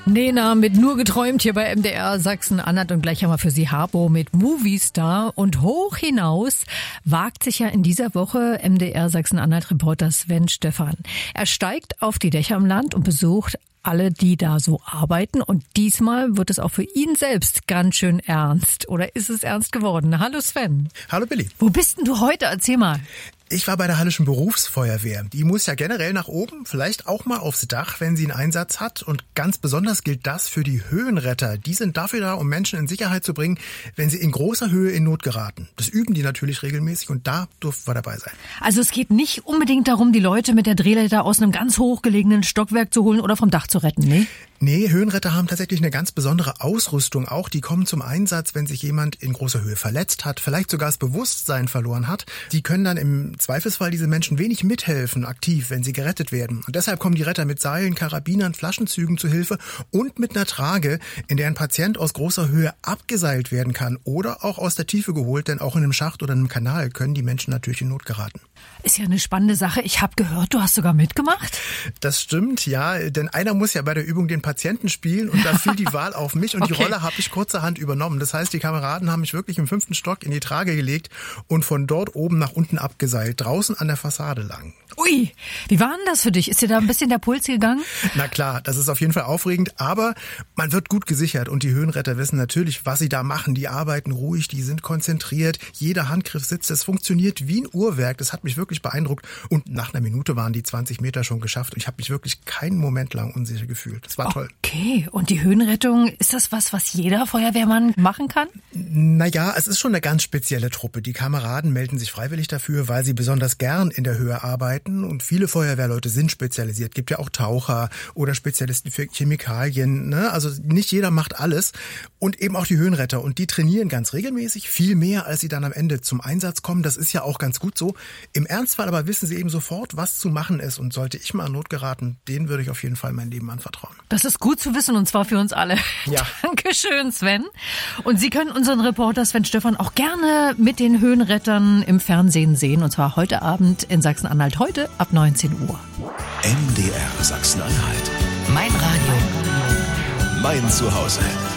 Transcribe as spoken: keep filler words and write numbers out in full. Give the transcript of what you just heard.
Nena mit Nur geträumt hier bei M D R Sachsen-Anhalt und gleich haben wir für Sie Harpo mit Movistar und hoch hinaus wagt sich ja in dieser Woche M D R Sachsen-Anhalt-Reporter Sven Stephan. Er steigt auf die Dächer im Land und besucht alle, die da so arbeiten, und diesmal wird es auch für ihn selbst ganz schön ernst. Oder ist es ernst geworden? Hallo Sven. Hallo Billy. Wo bist denn du heute? Erzähl mal. Ich war bei der Hallischen Berufsfeuerwehr. Die muss ja generell nach oben, vielleicht auch mal aufs Dach, wenn sie einen Einsatz hat. Und ganz besonders gilt das für die Höhenretter. Die sind dafür da, um Menschen in Sicherheit zu bringen, wenn sie in großer Höhe in Not geraten. Das üben die natürlich regelmäßig und da durften wir dabei sein. Also es geht nicht unbedingt darum, die Leute mit der Drehleiter aus einem ganz hochgelegenen Stockwerk zu holen oder vom Dach zu retten, ne? Nee, Höhenretter haben tatsächlich eine ganz besondere Ausrüstung auch. Die kommen zum Einsatz, wenn sich jemand in großer Höhe verletzt hat, vielleicht sogar das Bewusstsein verloren hat. Die können dann im Zweifelsfall diese Menschen wenig mithelfen, aktiv, wenn sie gerettet werden. Und deshalb kommen die Retter mit Seilen, Karabinern, Flaschenzügen zu Hilfe und mit einer Trage, in der ein Patient aus großer Höhe abgeseilt werden kann oder auch aus der Tiefe geholt, denn auch in einem Schacht oder einem Kanal können die Menschen natürlich in Not geraten. Ist ja eine spannende Sache. Ich habe gehört, du hast sogar mitgemacht. Das stimmt, ja, denn einer muss ja bei der Übung den Patienten spielen und da fiel die Wahl auf mich und okay. Die Rolle habe ich kurzerhand übernommen. Das heißt, die Kameraden haben mich wirklich im fünften Stock in die Trage gelegt und von dort oben nach unten abgeseilt, draußen an der Fassade lang. Ui, wie war denn das für dich? Ist dir da ein bisschen der Puls gegangen? Na klar, das ist auf jeden Fall aufregend, aber man wird gut gesichert und die Höhenretter wissen natürlich, was sie da machen. Die arbeiten ruhig, die sind konzentriert, jeder Handgriff sitzt, es funktioniert wie ein Uhrwerk. Das hat mich wirklich beeindruckt und nach einer Minute waren die zwanzig Meter schon geschafft und ich habe mich wirklich keinen Moment lang unsicher gefühlt. Das war toll. Okay, und die Höhenrettung, ist das was, was jeder Feuerwehrmann machen kann? Naja, es ist schon eine ganz spezielle Truppe. Die Kameraden melden sich freiwillig dafür, weil sie besonders gern in der Höhe arbeiten. Und viele Feuerwehrleute sind spezialisiert. Gibt ja auch Taucher oder Spezialisten für Chemikalien. Ne? Also nicht jeder macht alles. Und eben auch die Höhenretter. Und die trainieren ganz regelmäßig, viel mehr, als sie dann am Ende zum Einsatz kommen. Das ist ja auch ganz gut so. Im Ernstfall aber wissen sie eben sofort, was zu machen ist. Und sollte ich mal in Not geraten, denen würde ich auf jeden Fall mein Leben anvertrauen. Das ist gut zu wissen, und zwar für uns alle. Ja. Dankeschön, Sven. Und Sie können unseren Reporter Sven Stephan auch gerne mit den Höhenrettern im Fernsehen sehen. Und zwar heute Abend in Sachsen-Anhalt. Heute ab neunzehn Uhr. M D R Sachsen-Anhalt. Mein Radio. Mein Zuhause.